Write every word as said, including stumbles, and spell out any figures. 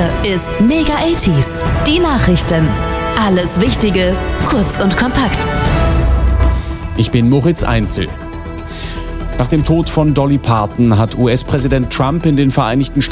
Hier ist Mega achtziger, die Nachrichten. Alles Wichtige, kurz und kompakt. Ich bin Moritz Einzel. Nach dem Tod von Dolly Parton hat U S-Präsident Trump in den Vereinigten Staaten